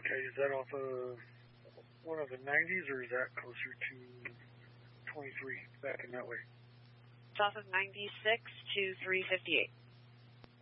Okay, is that off of one of the 90s, or is that closer to 23 back in that way? It's off of 96 to 358.